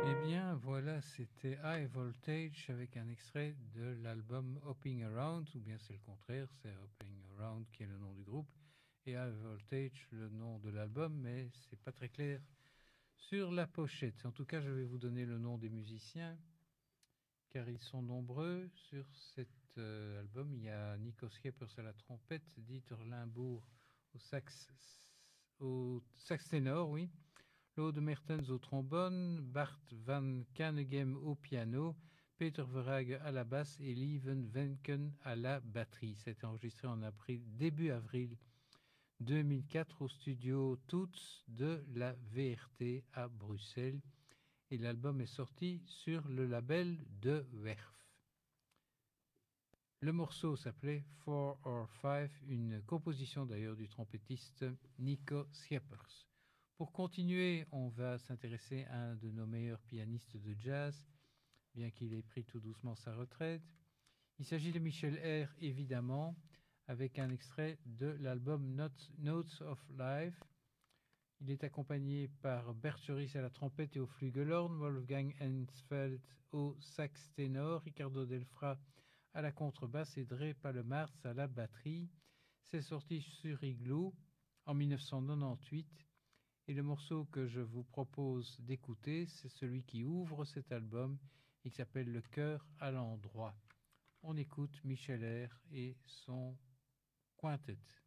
Eh bien, voilà, c'était High Voltage avec un extrait de l'album Hopping Around, ou bien c'est le contraire, c'est Hopping Around qui est le nom du groupe, et High Voltage le nom de l'album, mais c'est pas très clair sur la pochette. En tout cas, je vais vous donner le nom des musiciens, car ils sont nombreux sur cet album. Il y a Nico Scheppers à la trompette, Dieter Limbourg au sax ténor, oui. Lode Mertens au trombone, Bart van Caneghem au piano, Peter Verhaeghe à la basse et Lieven Wenken à la batterie. C'est enregistré en début avril 2004 au studio Toots de la VRT à Bruxelles. Et l'album est sorti sur le label de Werf. Le morceau s'appelait 4 or 5, une composition d'ailleurs du trompettiste Nico Scheppers. Pour continuer, on va s'intéresser à un de nos meilleurs pianistes de jazz, bien qu'il ait pris tout doucement sa retraite. Il s'agit de Michel Eyre, évidemment, avec un extrait de l'album Notes of Life. Il est accompagné par Bert Joris à la trompette et au flugelhorn, Wolfgang Hensfeld au sax ténor, Ricardo Delfra à la contrebasse et Dre Pallemars à la batterie. C'est sorti sur Igloo en 1998 et le morceau que je vous propose d'écouter, c'est celui qui ouvre cet album et qui s'appelle Le cœur à l'endroit. On écoute Michel Eyre et son quintet.